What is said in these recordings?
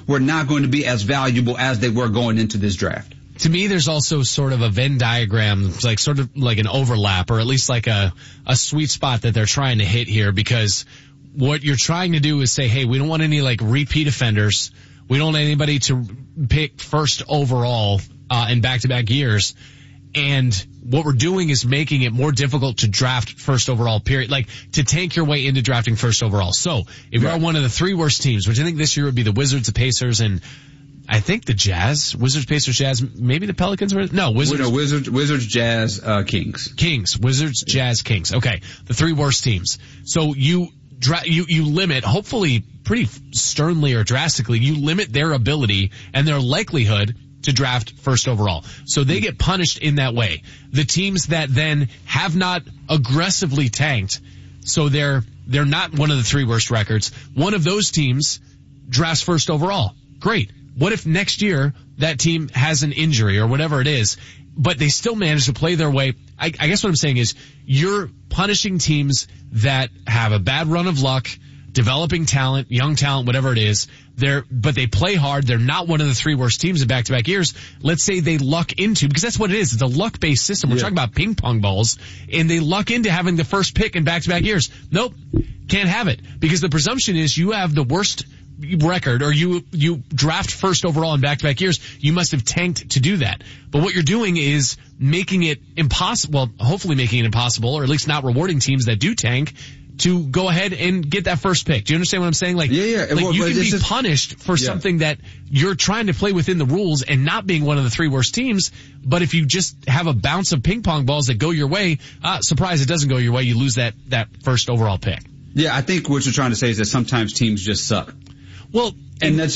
were not going to be as valuable as they were going into this draft. To me, there's also sort of a Venn diagram, like sort of like an overlap, or at least like a sweet spot that they're trying to hit here, because what you're trying to do is say, hey, we don't want any like repeat offenders. We don't want anybody to pick first overall in back-to-back years. And what we're doing is making it more difficult to draft first overall, period. Like, to tank your way into drafting first overall. So, if you're one of the 3 worst teams, which I think this year would be the Wizards, the Pacers, and I think the Jazz, Wizards, Pacers, Jazz, maybe the Pelicans were, no, Wizards. No, Wizards, Jazz, Kings. Kings, Wizards, Jazz, Kings. Okay. The 3 worst teams. So you limit, hopefully pretty sternly or drastically, you limit their ability and their likelihood to draft first overall. So they get punished in that way. The teams that then have not aggressively tanked, so they're not one of the 3 worst records, one of those teams drafts first overall. Great. What if next year that team has an injury or whatever it is, but they still manage to play their way? I guess what I'm saying is you're punishing teams that have a bad run of luck, developing talent, young talent, whatever it is. But they play hard. They're not one of the 3 worst teams in back-to-back years. Let's say they luck into, because that's what it is. It's a luck-based system. We're talking about ping pong balls, and they luck into having the first pick in back-to-back years. Nope. Can't have it. Because the presumption is you have the worst record, or you draft first overall in back-to-back years, you must have tanked to do that. But what you're doing is making it impossible, well, hopefully making it impossible, or at least not rewarding teams that do tank to go ahead and get that first pick. Do you understand what I'm saying? Like, yeah. Like, you can be punished for something that you're trying to play within the rules and not being one of the 3 worst teams. But if you just have a bounce of ping pong balls that go your way, surprise, it doesn't go your way. You lose that first overall pick. Yeah, I think what you're trying to say is that sometimes teams just suck. Well, like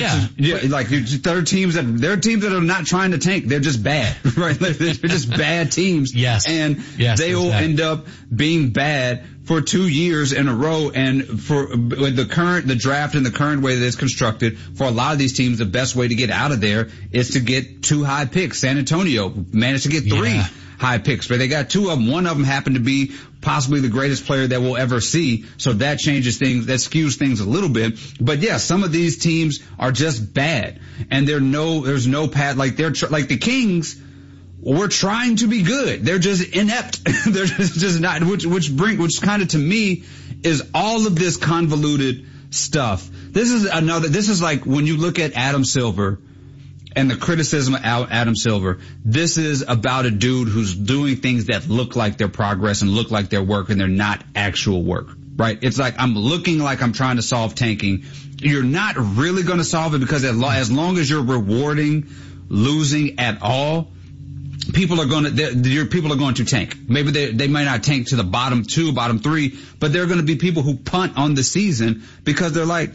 there are teams that are not trying to tank. They're just bad, right? They're just bad teams. Yes. And they will end up being bad for 2 years in a row. And for the draft and the current way that it's constructed, for a lot of these teams, the best way to get out of there is to get 2 high picks. San Antonio managed to get 3 high picks, but they got 2 of them. One of them happened to be possibly the greatest player that we'll ever see. So that changes things, that skews things a little bit. But yeah, some of these teams are just bad, and there's no path. Like like the Kings were trying to be good. They're just inept. They're just not, which kind of to me is all of this convoluted stuff. This is like when you look at Adam Silver and the criticism of Adam Silver. This is about a dude who's doing things that look like their progress and look like their work, and they're not actual work, right? It's like, I'm looking like I'm trying to solve tanking. You're not really going to solve it, because as long as you're rewarding losing at all, people are going to tank. Maybe they might not tank to the bottom 2, bottom 3, but there are going to be people who punt on the season because they're like,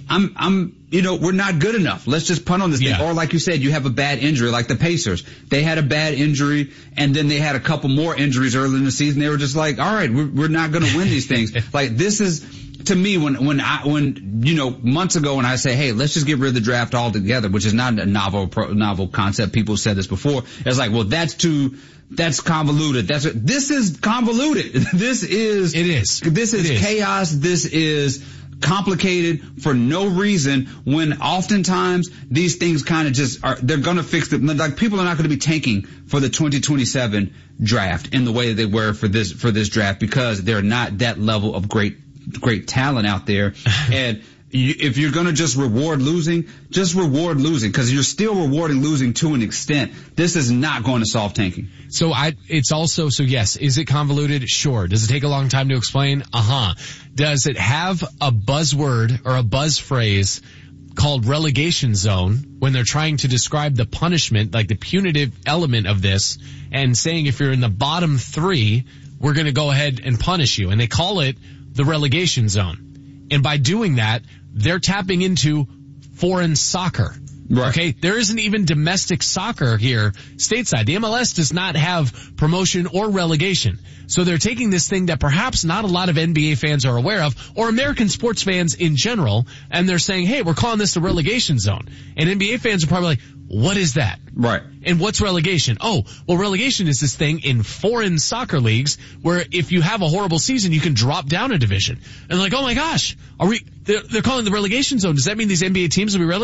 we're not good enough. Let's just punt on this thing. Or like you said, you have a bad injury, like the Pacers. They had a bad injury, and then they had a couple more injuries early in the season. They were just like, all right, we're not going to win these things. Like, this is, to me, when months ago when I say, hey, let's just get rid of the draft altogether, which is not a novel concept. People said this before. It's like, well, that's convoluted. This is convoluted. This is chaos. This is complicated for no reason, when oftentimes these things kind of just they're going to fix it. Like, people are not going to be tanking for the 2027 draft in the way that they were for this draft, because they're not that level of great talent out there. And if you're going to just reward losing, because you're still rewarding losing to an extent. This is not going to solve tanking. So yes, is it convoluted? Sure. Does it take a long time to explain? Does it have a buzzword or a buzz phrase called relegation zone when they're trying to describe the punishment, like the punitive element of this, and saying if you're in the bottom 3, we're going to go ahead and punish you. And they call it the relegation zone. And by doing that, they're tapping into foreign soccer. Right. Okay, there isn't even domestic soccer here stateside. The MLS does not have promotion or relegation. So they're taking this thing that perhaps not a lot of NBA fans are aware of, or American sports fans in general, and they're saying, hey, we're calling this the relegation zone. And NBA fans are probably like, what is that? Right. And what's relegation? Oh, well, relegation is this thing in foreign soccer leagues where if you have a horrible season, you can drop down a division. And they're like, oh my gosh, they're calling the relegation zone. Does that mean these NBA teams will be relegated?